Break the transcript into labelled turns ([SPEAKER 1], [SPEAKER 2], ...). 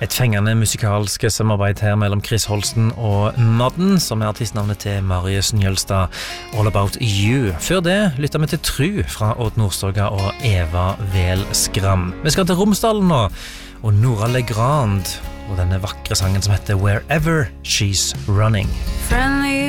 [SPEAKER 1] Et fengende musikalsk samarbeid her mellom Chris Holsten og Madden, som artistnavnet til Marius Njølstad, All About You. Før det lytter vi til Tru fra Odd Nordstoga og Eva Vel Skram. Vi skal til Romsdalen nå, og Nora Legrand, og denne vakre sangen som heter Wherever She's Running.
[SPEAKER 2] Friendly